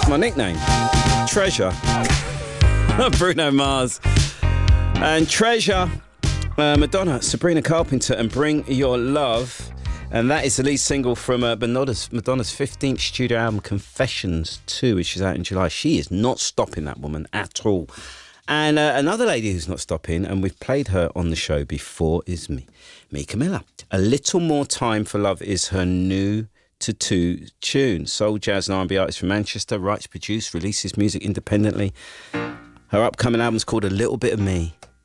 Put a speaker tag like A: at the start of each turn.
A: That's my nickname. Treasure. Bruno Mars. And Treasure, Madonna, Sabrina Carpenter, and Bring Your Love. And that is the lead single from Madonna's 15th studio album, Confessions 2, which is out in July. She is not stopping, that woman, at all. And another lady who's not stopping, and we've played her on the show before, is Mika Miller. A Little More Time for Love is her new to tune. Soul, jazz and R&B artist from Manchester, writes, produces, releases music independently. Her upcoming album's called A Little Bit of Me.